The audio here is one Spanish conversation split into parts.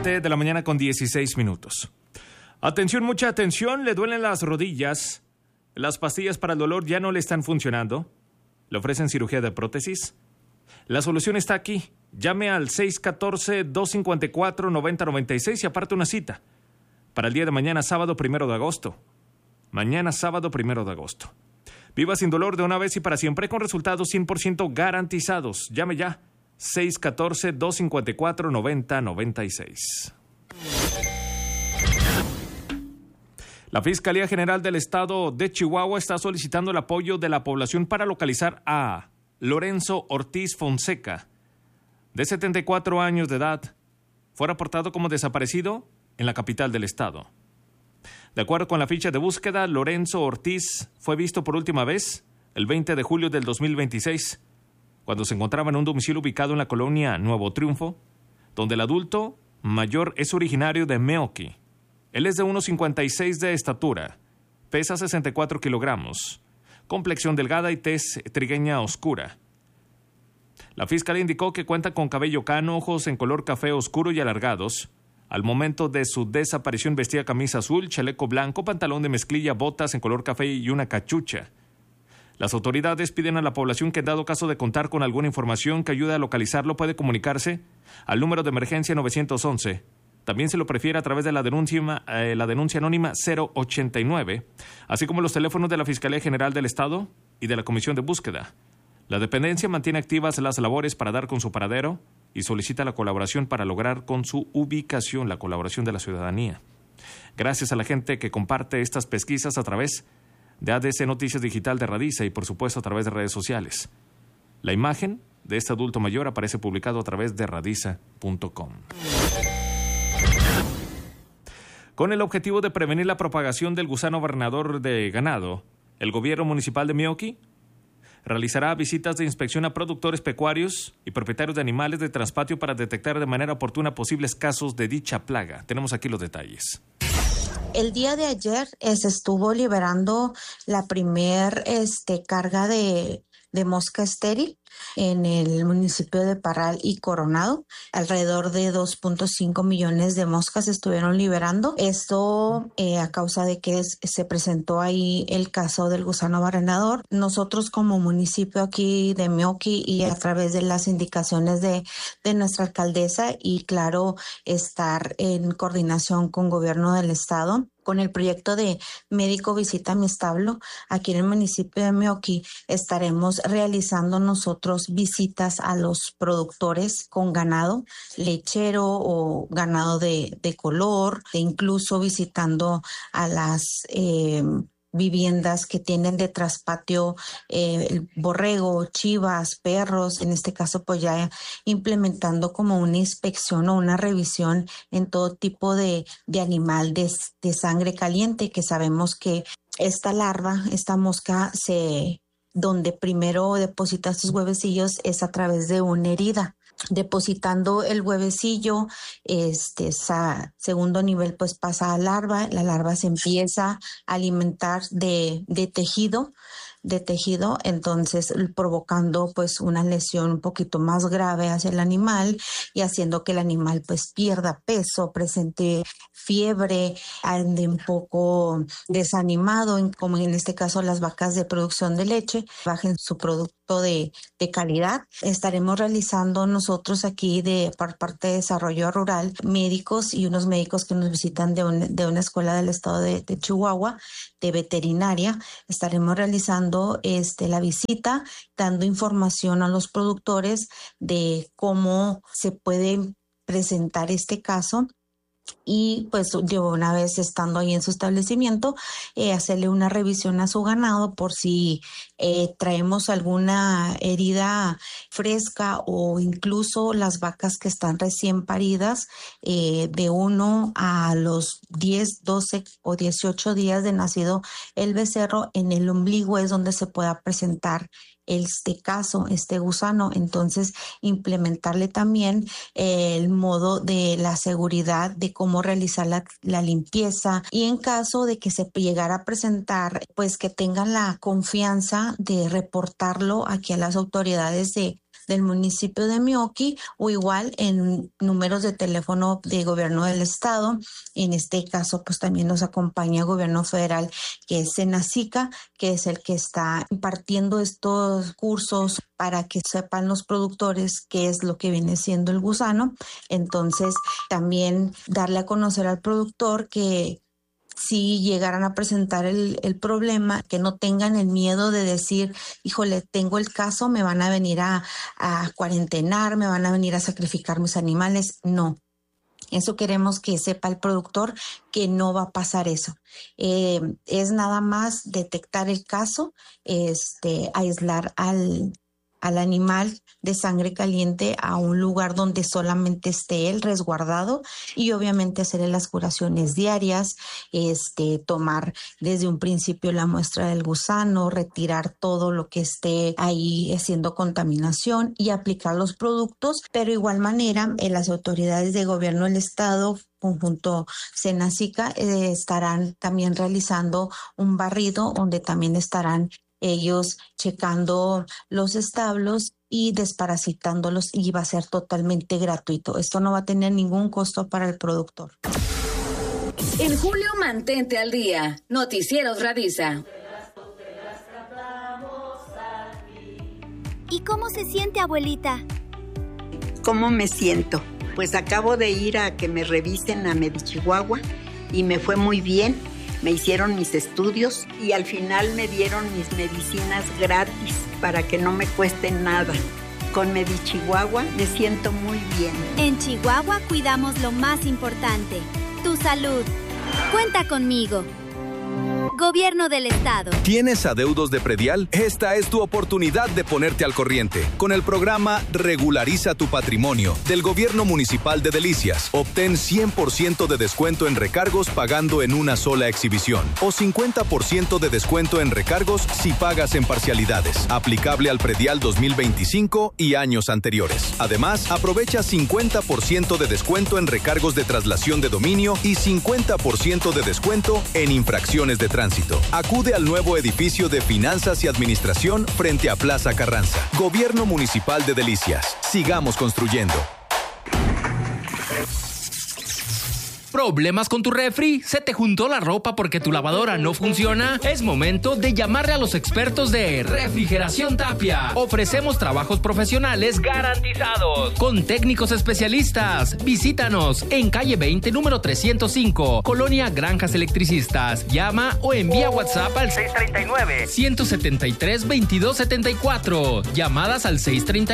7 de la mañana con 16 minutos. Atención, mucha atención, le duelen las rodillas. Las pastillas para el dolor ya no le están funcionando. Le ofrecen cirugía de prótesis. La solución está aquí. Llame al 614-254-9096 y aparte una cita para el día de mañana, sábado 1 de agosto. Mañana, sábado 1 de agosto. Viva sin dolor de una vez y para siempre con resultados 100% garantizados. Llame ya. 614-254-9096. La Fiscalía General del Estado de Chihuahua está solicitando el apoyo de la población para localizar a Lorenzo Ortiz Fonseca, de 74 años de edad. Fue reportado como desaparecido en la capital del estado. De acuerdo con la ficha de búsqueda, Lorenzo Ortiz fue visto por última vez el 20 de julio del 2026, cuando se encontraba en un domicilio ubicado en la colonia Nuevo Triunfo, donde el adulto mayor es originario de Meoqui. Él es de 1,56 de estatura, pesa 64 kilogramos, complexión delgada y tez trigueña oscura. La fiscalía indicó que cuenta con cabello cano, ojos en color café oscuro y alargados. Al momento de su desaparición vestía camisa azul, chaleco blanco, pantalón de mezclilla, botas en color café y una cachucha. Las autoridades piden a la población que en dado caso de contar con alguna información que ayude a localizarlo puede comunicarse al número de emergencia 911. También se lo prefiere a través de la denuncia anónima 089, así como los teléfonos de la Fiscalía General del Estado y de la Comisión de Búsqueda. La dependencia mantiene activas las labores para dar con su paradero y solicita la colaboración para lograr con su ubicación, la colaboración de la ciudadanía. Gracias a la gente que comparte estas pesquisas a través de ADC Noticias Digital de Radiza y por supuesto a través de redes sociales. La imagen de este adulto mayor aparece publicado a través de radiza.com. Con el objetivo de prevenir la propagación del gusano barrenador de ganado, el gobierno municipal de Meoqui realizará visitas de inspección a productores pecuarios y propietarios de animales de traspatio para detectar de manera oportuna posibles casos de dicha plaga. Tenemos aquí los detalles. El día de ayer se estuvo liberando la primer carga de mosca estéril en el municipio de Parral y Coronado. Alrededor de 2.5 millones de moscas estuvieron liberando. Esto a causa de que se presentó ahí el caso del gusano barrenador. Nosotros como municipio aquí de Meoqui y a través de las indicaciones de nuestra alcaldesa y claro, estar en coordinación con gobierno del estado, con el proyecto de Médico Visita Mi Establo, aquí en el municipio de Meoqui, estaremos realizando nosotros visitas a los productores con ganado lechero o ganado de color, e incluso visitando a las viviendas que tienen de traspatio borrego, chivas, perros, en este caso pues ya implementando como una inspección o una revisión en todo tipo de animal de sangre caliente, que sabemos que esta larva, esta mosca, donde primero deposita sus huevecillos es a través de una herida. Depositando el huevecillo, segundo nivel pues pasa a larva, la larva se empieza a alimentar de tejido, entonces provocando pues una lesión un poquito más grave hacia el animal y haciendo que el animal pues pierda peso, presente fiebre, ande un poco desanimado, como en este caso las vacas de producción de leche, bajen su producto de calidad. Estaremos realizando nosotros aquí por parte de Desarrollo Rural médicos y unos médicos que nos visitan de una escuela del estado de Chihuahua, de veterinaria. Estaremos realizando la visita, dando información a los productores de cómo se puede presentar este caso. Y pues yo una vez estando ahí en su establecimiento, hacerle una revisión a su ganado por si traemos alguna herida fresca o incluso las vacas que están recién paridas de 1 a los 10, 12 o 18 días de nacido el becerro, en el ombligo es donde se pueda presentar este gusano. Entonces implementarle también el modo de la seguridad de cómo realizar la limpieza, y en caso de que se llegara a presentar, pues que tengan la confianza de reportarlo aquí a las autoridades de del municipio de Meoqui o igual en números de teléfono de gobierno del estado. En este caso, pues también nos acompaña el gobierno federal, que es Senacica, que es el que está impartiendo estos cursos para que sepan los productores qué es lo que viene siendo el gusano. Entonces, también darle a conocer al productor que si llegaran a presentar el problema, que no tengan el miedo de decir, híjole, tengo el caso, me van a venir a cuarentenar, me van a venir a sacrificar mis animales. No. Eso queremos que sepa el productor, que no va a pasar eso. Es nada más detectar el caso, aislar al animal de sangre caliente a un lugar donde solamente esté él resguardado y obviamente hacerle las curaciones diarias, tomar desde un principio la muestra del gusano, retirar todo lo que esté ahí haciendo contaminación y aplicar los productos, pero igual manera las autoridades de gobierno del estado conjunto Senacica estarán también realizando un barrido donde también estarán ellos checando los establos y desparasitándolos y va a ser totalmente gratuito. Esto no va a tener ningún costo para el productor. En julio, mantente al día. Noticieros Radisa. ¿Y cómo se siente, abuelita? ¿Cómo me siento? Pues acabo de ir a que me revisen a Medichihuahua y me fue muy bien. Me hicieron mis estudios y al final me dieron mis medicinas gratis para que no me cueste nada. Con Medichihuahua me siento muy bien. En Chihuahua cuidamos lo más importante, tu salud. Cuenta conmigo. Gobierno del Estado. ¿Tienes adeudos de predial? Esta es tu oportunidad de ponerte al corriente. Con el programa Regulariza tu Patrimonio del Gobierno Municipal de Delicias, obtén 100% de descuento en recargos pagando en una sola exhibición o 50% de descuento en recargos si pagas en parcialidades. Aplicable al predial 2025 y años anteriores. Además, aprovecha 50% de descuento en recargos de traslación de dominio y 50% de descuento en infracciones de tránsito. Acude al nuevo edificio de Finanzas y Administración frente a Plaza Carranza. Gobierno Municipal de Delicias. Sigamos construyendo. ¿Problemas con tu refri? ¿Se te juntó la ropa porque tu lavadora no funciona? Es momento de llamarle a los expertos de Refrigeración Tapia. Ofrecemos trabajos profesionales garantizados con técnicos especialistas. Visítanos en calle 20, número 305, Colonia Granjas Electricistas. Llama o envía WhatsApp al 639-173-2274. Llamadas al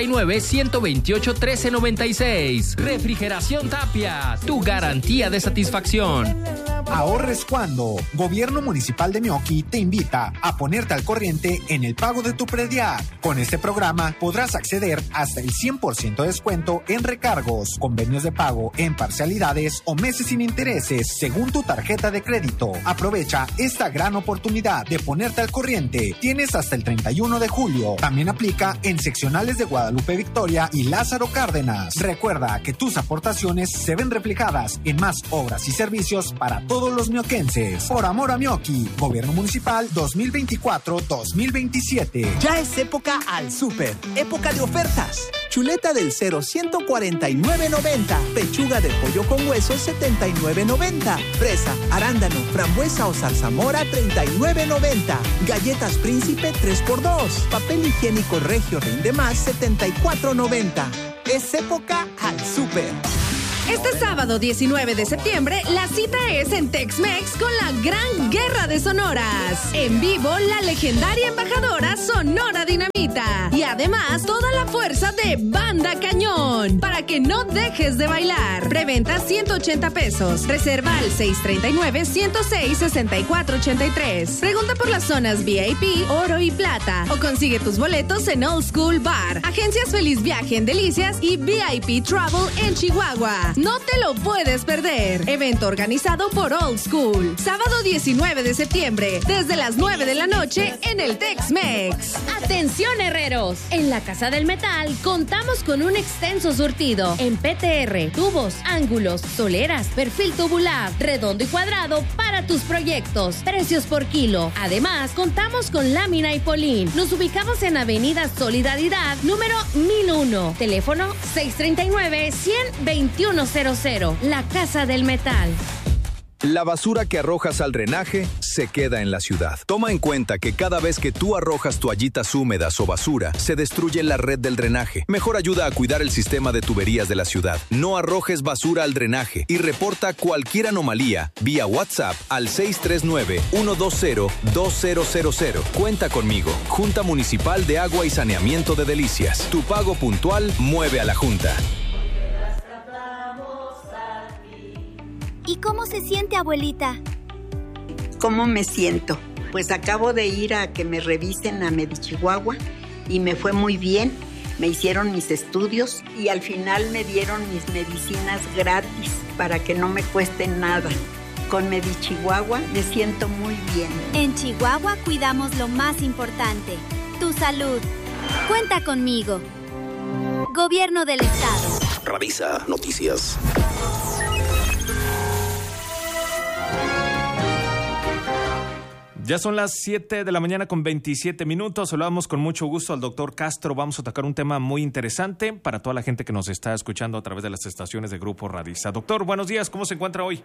639-128-1396. Refrigeración Tapia, tu garantía de satisfacción. Ahorres cuando. Gobierno Municipal de Meoqui te invita a ponerte al corriente en el pago de tu predial. Con este programa podrás acceder hasta el 100% de descuento en recargos, convenios de pago en parcialidades o meses sin intereses según tu tarjeta de crédito. Aprovecha esta gran oportunidad de ponerte al corriente. Tienes hasta el 31 de julio. También aplica en seccionales de Guadalupe Victoria y Lázaro Cárdenas. Recuerda que tus aportaciones se ven reflejadas en más obras y servicios para todos los mioquenses. Por amor a Meoqui, Gobierno Municipal 2024-2027. Ya es época al súper, época de ofertas. Chuleta del 0, 149.90. Pechuga de pollo con hueso, 79.90. Fresa, arándano, frambuesa o zarzamora, 39.90. Galletas Príncipe 3x2. Papel higiénico Regio Rinde Más, 74.90. Es época al súper. Este sábado 19 de septiembre, la cita es en Tex-Mex con la Gran Guerra de Sonoras. En vivo, la legendaria embajadora Sonora Dinamita. Y además, toda la fuerza de Banda Cañón. Para que no dejes de bailar. Preventa 180 pesos. Reserva al 639-106-6483. Pregunta por las zonas VIP, Oro y Plata. O consigue tus boletos en Old School Bar. Agencias Feliz Viaje en Delicias y VIP Travel en Chihuahua. No te lo puedes perder. Evento organizado por Old School. Sábado 19 de septiembre, desde las 9 de la noche en el Tex-Mex. Atención, herreros. En la Casa del Metal contamos con un extenso surtido en PTR, tubos, ángulos, soleras, perfil tubular, redondo y cuadrado para tus proyectos. Precios por kilo. Además, contamos con lámina y polín. Nos ubicamos en Avenida Solidaridad, número 1001. Teléfono 639-100-2100. La Casa del Metal. La basura que arrojas al drenaje se queda en la ciudad. Toma en cuenta que cada vez que tú arrojas toallitas húmedas o basura, se destruye la red del drenaje. Mejor ayuda a cuidar el sistema de tuberías de la ciudad. No arrojes basura al drenaje y reporta cualquier anomalía vía WhatsApp al 639-120-2000. Cuenta conmigo. Junta Municipal de Agua y Saneamiento de Delicias. Tu pago puntual mueve a la Junta. ¿Y cómo se siente, abuelita? ¿Cómo me siento? Pues acabo de ir a que me revisen a Medichihuahua y me fue muy bien. Me hicieron mis estudios y al final me dieron mis medicinas gratis para que no me cuesten nada. Con Medichihuahua me siento muy bien. En Chihuahua cuidamos lo más importante, tu salud. Cuenta conmigo. Gobierno del Estado. Radisa Noticias. Ya son las 7 de la mañana con 27 minutos. Saludamos con mucho gusto al doctor Castro. Vamos a tocar un tema muy interesante para toda la gente que nos está escuchando a través de las estaciones de Grupo Radisa. Doctor, buenos días. ¿Cómo se encuentra hoy?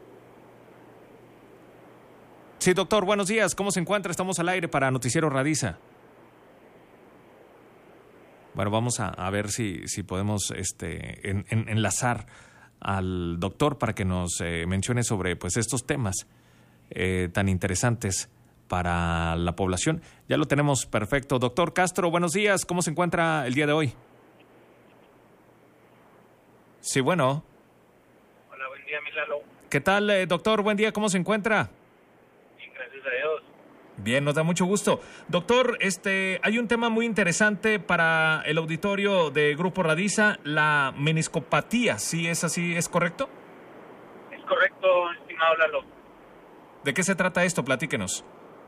Sí, doctor, buenos días. ¿Cómo se encuentra? Estamos al aire para Noticiero Radisa. Bueno, vamos a ver si podemos enlazar al doctor para que nos mencione sobre pues estos temas tan interesantes para la población. Ya lo tenemos perfecto. Doctor Castro, buenos días. ¿Cómo se encuentra el día de hoy? Sí, bueno. Hola, buen día, Milalo. ¿Qué tal, doctor? Buen día. ¿Cómo se encuentra? Bien, gracias a Dios. Bien, nos da mucho gusto. Doctor, hay un tema muy interesante para el auditorio de Grupo Radisa, la meniscopatía. ¿Sí es así? ¿Es correcto? Es correcto, estimado Lalo. ¿De qué se trata esto? Platíquenos.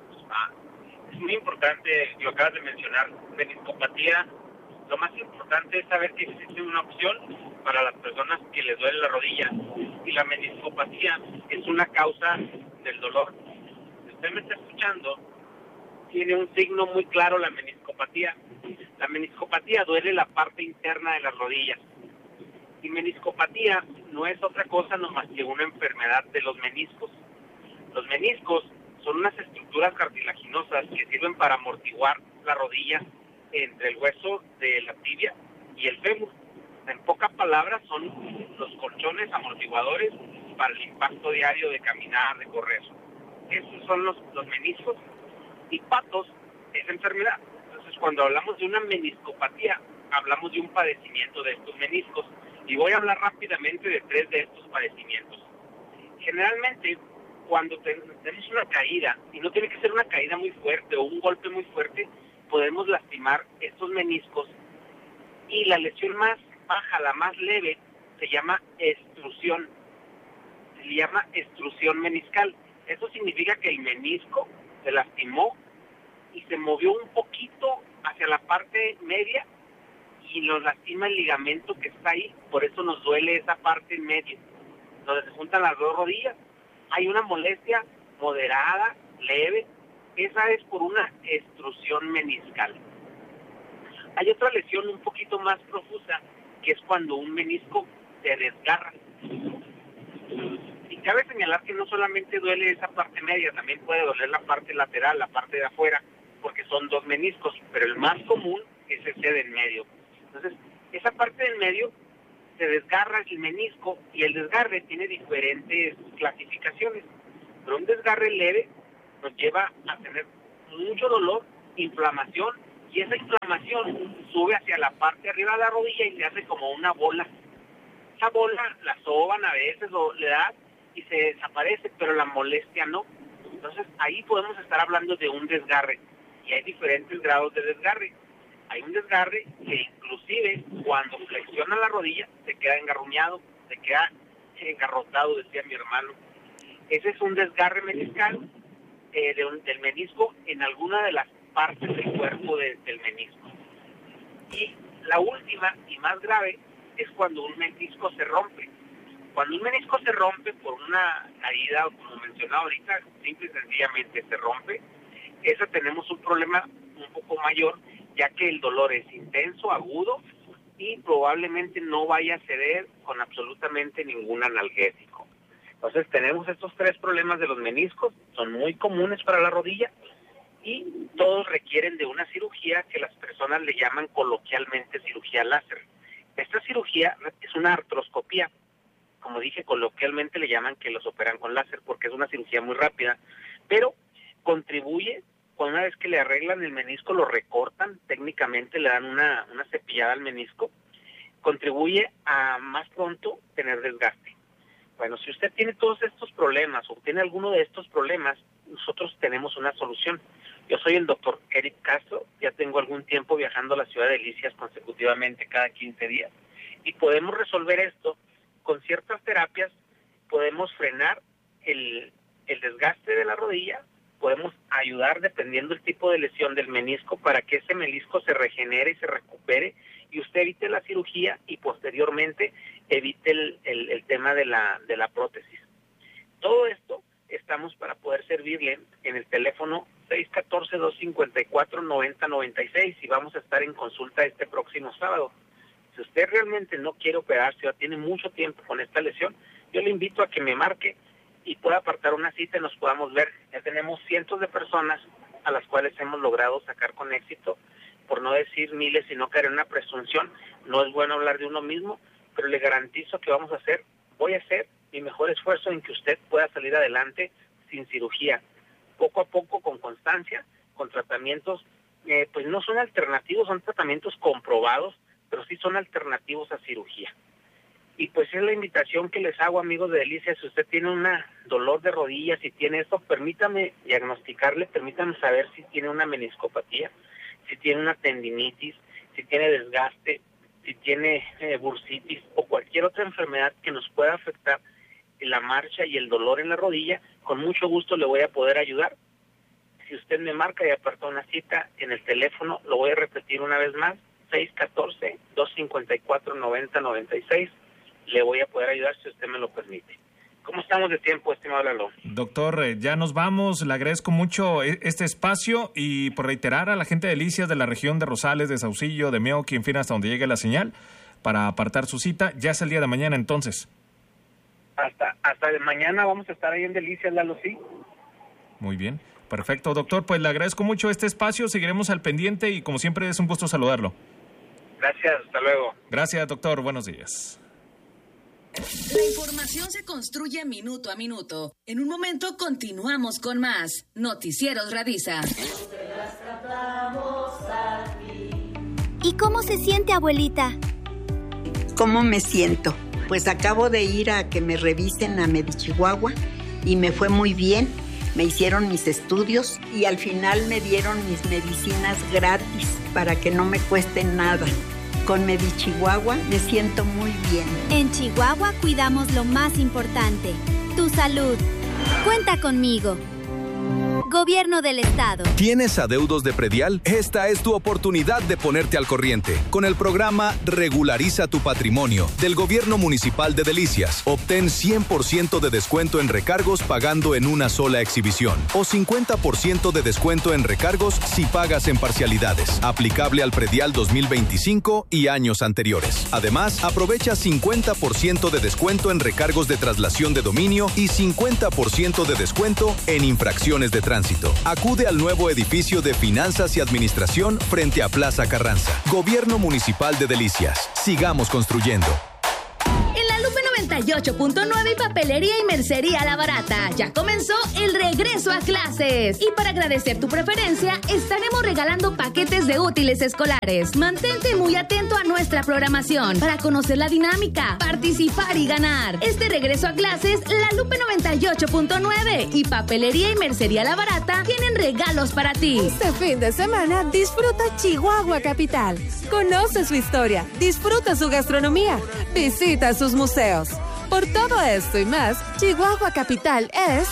Es muy importante, lo acabas de mencionar, meniscopatía. Lo más importante es saber que existe una opción para las personas que les duele la rodilla. Y la meniscopatía es una causa del dolor. Si usted me está escuchando, tiene un signo muy claro la meniscopatía. La meniscopatía duele la parte interna de las rodillas. Y meniscopatía no es otra cosa nomás que una enfermedad de los meniscos. Los meniscos son unas estructuras cartilaginosas que sirven para amortiguar la rodilla entre el hueso de la tibia y el fémur. En pocas palabras, son los colchones amortiguadores para el impacto diario de caminar, de correr. Esos son los meniscos. Y patos es enfermedad. Entonces, cuando hablamos de una meniscopatía, hablamos de un padecimiento de estos meniscos. Y voy a hablar rápidamente de 3 de estos padecimientos. Generalmente, cuando tenemos una caída, y no tiene que ser una caída muy fuerte o un golpe muy fuerte, podemos lastimar estos meniscos. Y la lesión más baja, la más leve, se llama extrusión. Se le llama extrusión meniscal. Eso significa que el menisco se lastimó y se movió un poquito hacia la parte media y nos lastima el ligamento que está ahí. Por eso nos duele esa parte en medio, donde se juntan las dos rodillas. Hay una molestia moderada, leve. Esa es por una extrusión meniscal. Hay otra lesión un poquito más profusa, que es cuando un menisco se desgarra. Y cabe señalar que no solamente duele esa parte media, también puede doler la parte lateral, la parte de afuera, porque son 2 meniscos, pero el más común es ese de en medio. Entonces, esa parte del medio se desgarra el menisco, y el desgarre tiene diferentes clasificaciones, pero un desgarre leve nos lleva a tener mucho dolor, inflamación, y esa inflamación sube hacia la parte de arriba de la rodilla y se hace como una bola. Esa bola la soban a veces o le da y se desaparece, pero la molestia no. Entonces ahí podemos estar hablando de un desgarre, y hay diferentes grados de desgarre. Hay un desgarre que inclusive cuando flexiona la rodilla se queda engarruñado, se queda engarrotado, decía mi hermano. Ese es un desgarre meniscal del menisco en alguna de las partes del cuerpo del menisco. Y la última y más grave es cuando un menisco se rompe. Cuando un menisco se rompe por una caída, como mencionaba ahorita, simple y sencillamente se rompe, ese tenemos un problema un poco mayor, ya que el dolor es intenso, agudo, y probablemente no vaya a ceder con absolutamente ningún analgésico. Entonces tenemos estos 3 problemas de los meniscos, son muy comunes para la rodilla, y todos requieren de una cirugía que las personas le llaman coloquialmente cirugía láser. Esta cirugía es una artroscopía, como dije, coloquialmente le llaman que los operan con láser porque es una cirugía muy rápida, pero contribuye, una vez que le arreglan el menisco, lo recortan, técnicamente le dan una cepillada al menisco, contribuye a más pronto tener desgaste. Bueno, si usted tiene todos estos problemas o tiene alguno de estos problemas, nosotros tenemos una solución. Yo soy el doctor Eric Castro, ya tengo algún tiempo viajando a la ciudad de Delicias consecutivamente cada 15 días y podemos resolver esto con ciertas terapias. Podemos frenar el desgaste de la rodilla, podemos ayudar dependiendo del tipo de lesión del menisco para que ese menisco se regenere y se recupere y usted evite la cirugía y posteriormente evite el tema de la prótesis. Todo esto estamos para poder servirle en el teléfono 614-254-9096 y vamos a estar en consulta este próximo sábado. Si usted realmente no quiere operarse, ya tiene mucho tiempo con esta lesión, yo le invito a que me marque y pueda apartar una cita y nos podamos ver. Ya tenemos cientos de personas a las cuales hemos logrado sacar con éxito, por no decir miles y no caer en una presunción. No es bueno hablar de uno mismo, pero le garantizo que voy a hacer mi mejor esfuerzo en que usted pueda salir adelante sin cirugía, poco a poco, con constancia, con tratamientos, pues no son alternativos, son tratamientos comprobados, pero sí son alternativos a cirugía. Y pues es la invitación que les hago, amigos de Delicias. Si usted tiene un dolor de rodillas, si tiene esto, permítame diagnosticarle, permítame saber si tiene una meniscopatía, si tiene una tendinitis, si tiene desgaste, si tiene bursitis o cualquier otra enfermedad que nos pueda afectar la marcha y el dolor en la rodilla. Con mucho gusto le voy a poder ayudar. Si usted me marca y aparta una cita en el teléfono, lo voy a repetir una vez más, 614-254-9096. Le voy a poder ayudar si usted me lo permite. ¿Cómo estamos de tiempo, estimado Lalo? Doctor, ya nos vamos. Le agradezco mucho este espacio y por reiterar a la gente de Delicias de la región de Rosales, de Saucillo, de Meoqui, en fin, hasta donde llegue la señal, para apartar su cita. Ya es el día de mañana, entonces. Hasta de mañana vamos a estar ahí en Delicias, Lalo, ¿sí? Muy bien. Perfecto, doctor. Pues le agradezco mucho este espacio. Seguiremos al pendiente y, como siempre, es un gusto saludarlo. Gracias. Hasta luego. Gracias, doctor. Buenos días. La información se construye minuto a minuto. En un momento continuamos con más Noticieros Radisa. ¿Y cómo se siente, abuelita? ¿Cómo me siento? Pues acabo de ir a que me revisen a Medichihuahua y me fue muy bien. Me hicieron mis estudios y al final me dieron mis medicinas gratis para que no me cuesten nada. Con Medichihuahua me siento muy bien. En Chihuahua cuidamos lo más importante, tu salud. Cuenta conmigo. Gobierno del Estado. ¿Tienes adeudos de predial? Esta es tu oportunidad de ponerte al corriente. Con el programa Regulariza tu Patrimonio del Gobierno Municipal de Delicias, obtén 100% de descuento en recargos pagando en una sola exhibición o 50% de descuento en recargos si pagas en parcialidades. Aplicable al predial 2025 y años anteriores. Además, aprovecha 50% de descuento en recargos de traslación de dominio y 50% de descuento en infracciones de tránsito. Acude al nuevo edificio de Finanzas y Administración frente a Plaza Carranza. Gobierno Municipal de Delicias. Sigamos construyendo. En la Lupe 98.9 y Papelería y Mercería La Barata ya comenzó el regreso a clases. Y para agradecer tu preferencia, estaremos regalando paquetes de útiles escolares. Mantente muy atento a nuestra programación para conocer la dinámica, participar y ganar. Este regreso a clases, la Lupe 98.9 y Papelería y Mercería La Barata tienen regalos para ti. Este fin de semana disfruta Chihuahua Capital. Conoce su historia, disfruta su gastronomía, visita sus museos. Por todo esto y más, Chihuahua Capital es...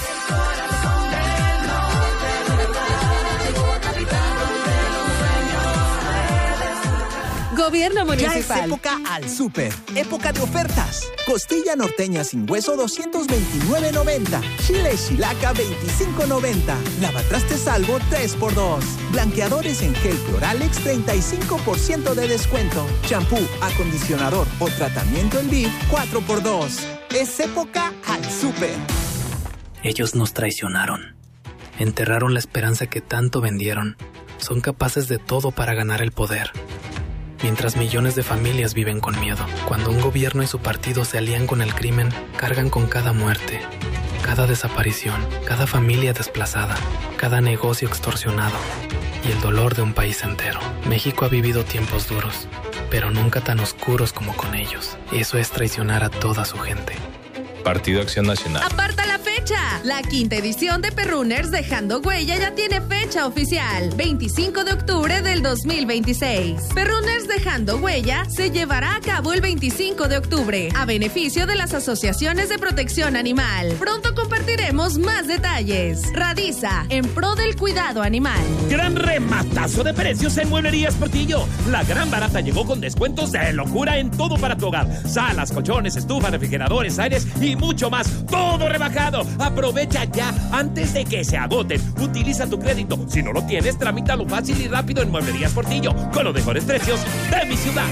Gobierno Municipal. Ya es época al súper. Época de ofertas. Costilla norteña sin hueso, 229.90. Chile Chilaca, 25.90. Lavatrastes Salvo, 3x2. Blanqueadores en gel Cloralex, 35% de descuento. Champú, acondicionador o tratamiento en Viv, 4x2. Es época al súper. Ellos nos traicionaron. Enterraron la esperanza que tanto vendieron. Son capaces de todo para ganar el poder. Mientras millones de familias viven con miedo. Cuando un gobierno y su partido se alían con el crimen, cargan con cada muerte, cada desaparición, cada familia desplazada, cada negocio extorsionado y el dolor de un país entero. México ha vivido tiempos duros, pero nunca tan oscuros como con ellos. Eso es traicionar a toda su gente. Partido Acción Nacional. ¡Aparta la fecha! La 5ª edición de Perrunners Dejando Huella ya tiene fecha oficial, 25 de octubre del 2026. Perrunners Dejando Huella se llevará a cabo el 25 de octubre, a beneficio de las asociaciones de protección animal. Pronto compartiremos más detalles. Radiza, en pro del cuidado animal. Gran rematazo de precios en Mueblerías Portillo. La gran barata llegó con descuentos de locura en todo para tu hogar. Salas, colchones, estufas, refrigeradores, aires y mucho más. Todo rebajado. Aprovecha ya antes de que se agoten. Utiliza tu crédito. Si no lo tienes, tramítalo fácil y rápido en Mueblerías Portillo, con los mejores precios de mi ciudad.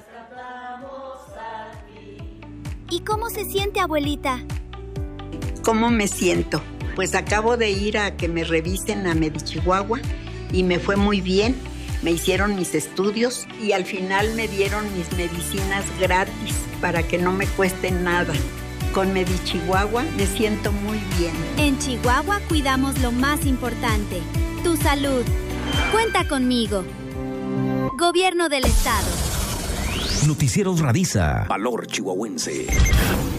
¿Y cómo se siente, abuelita? ¿Cómo me siento? Pues acabo de ir a que me revisen a Medichihuahua y me fue muy bien. Me hicieron mis estudios y al final me dieron mis medicinas gratis para que no me cueste nada. Con Medichihuahua me siento muy bien. En Chihuahua cuidamos lo más importante, tu salud. Cuenta conmigo. Gobierno del Estado. Noticieros Radiza. Valor chihuahuense.